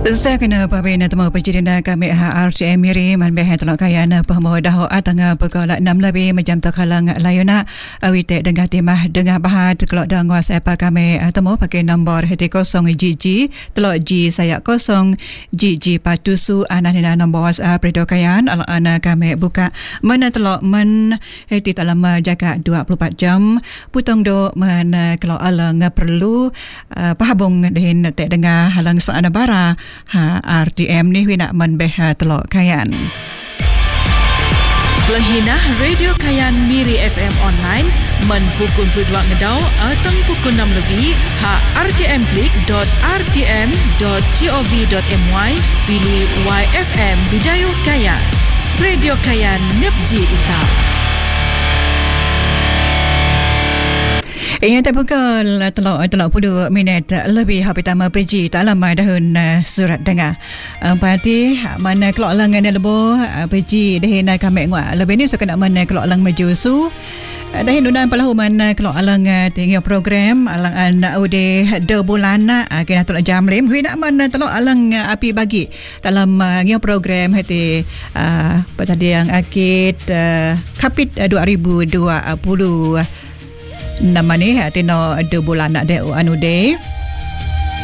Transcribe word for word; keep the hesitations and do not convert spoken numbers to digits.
Saya kena pabina temu penjidina kami R T M Miri manbeh telok kayana pahmo dah atanga pekala enam lebih macam terkalang layuna awite dengar timah dengar bahat kalau dah WhatsApp kami temu pakai nombor hati kosong G G telok G saya kosong G G patusu ananina nombor WhatsApp redo kayan ala ana kami buka mana telok men hati dalam jaga dua puluh empat jam putong do men kalau alang perlu uh, pahabung din te dengar halang saana bara ha R T M ni wina manbeh telok kayan. Lehina Radio Kayan Miri F M online men pukul dua ngedau atau pukul enam lebih ha r t m klik dot r t m dot gov dot my pilih Y F M Bidayuh Kayan. Radio Kayan Nepji Ita. Yang terbuka telok telok puluh minit lebih habis pertama P G tak lama dahun surat dengar. Parti mana kelok lang ngene lebo P G dahin kami ngwa. Lebih ni so kena mana kelok lang maju su. Dahin undan palahu mana kelok alang tinggal program alang an ude de bulan kena telok jam lim hui nak mana telok alang api bagi dalam ngio program hati apa tadi yang akid kapit dua ribu dua puluh nama ni tino de bulan nak de anu de